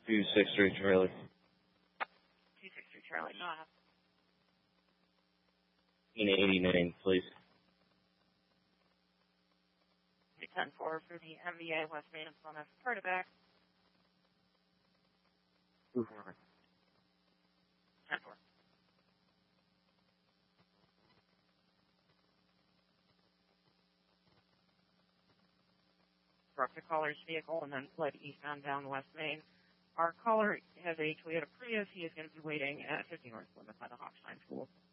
263 Charlie. 263 Charlie, no. 89, please. 10-4 for the MVA West Main and Plymouth. Part it back. 2-4. 10-4. Struck the caller's vehicle and then fled eastbound down West Main. Our caller has a Toyota Prius. He is going to be waiting at 50 North Plymouth by the Hawkstein School.